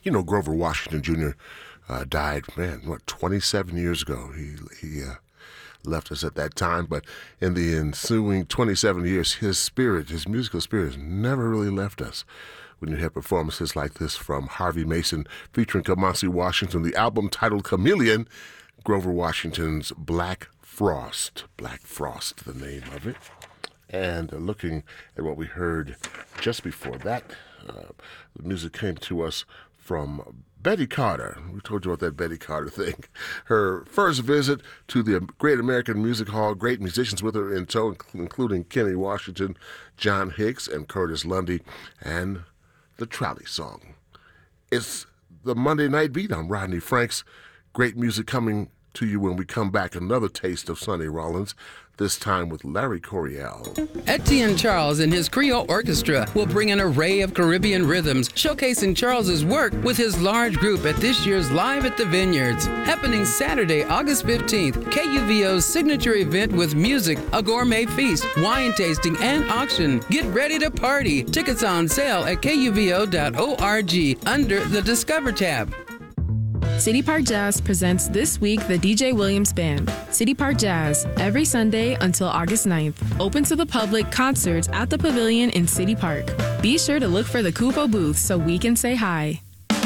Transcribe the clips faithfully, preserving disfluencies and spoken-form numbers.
You know, Grover Washington Junior Uh, died, man, what, twenty-seven years ago. He he uh, left us at that time, but in the ensuing twenty-seven years, his spirit, his musical spirit, has never really left us. When you have performances like this from Harvey Mason featuring Kamasi Washington, the album titled Chameleon, Grover Washington's Black Frost. Black Frost, the name of it. And uh, looking at what we heard just before that, uh, the music came to us from Betty Carter. We told you about that Betty Carter thing. Her first visit to the Great American Music Hall, great musicians with her in tow, including Kenny Washington, John Hicks, and Curtis Lundy, and the Trolley Song. It's the Monday Night Beat. I'm Rodney Franks. Great music coming to you when we come back. Another taste of Sonny Rollins, this time with Larry Coryell. Etienne Charles and his Creole Orchestra will bring an array of Caribbean rhythms, showcasing Charles's work with his large group at this year's Live at the Vineyards, happening Saturday, August fifteenth. K U V O's signature event with music, a gourmet feast, wine tasting, and auction. Get ready to party. Tickets on sale at K U V O dot org under the Discover tab. City Park Jazz presents this week the D J Williams Band. City Park Jazz, every Sunday until August ninth. Open to the public, concerts at the Pavilion in City Park. Be sure to look for the Kupo booth so we can say hi.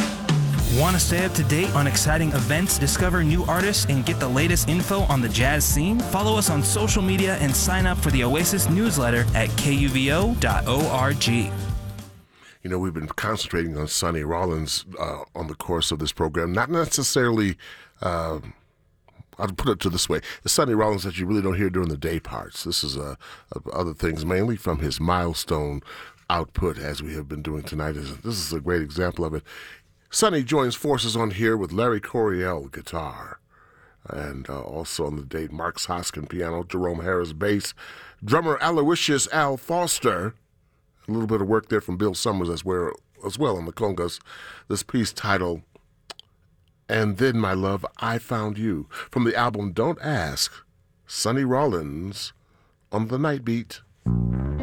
Want to stay up to date on exciting events, discover new artists, and get the latest info on the jazz scene? Follow us on social media and sign up for the Oasis newsletter at K U V O dot org. You know, we've been concentrating on Sonny Rollins uh, on the course of this program, not necessarily, uh, I'll put it to this way, the Sonny Rollins that you really don't hear during the day parts. This is uh, other things, mainly from his milestone output, as we have been doing tonight. This is a great example of it. Sonny joins forces on here with Larry Coryell guitar, and uh, also on the date, Mark Hoskin piano, Jerome Harris bass, drummer Aloysius Al Foster. A little bit of work there from Bill Summers as well, as well on the congas. This piece titled, And Then My Love, I Found You, from the album Don't Ask, Sonny Rollins on the Night Beat.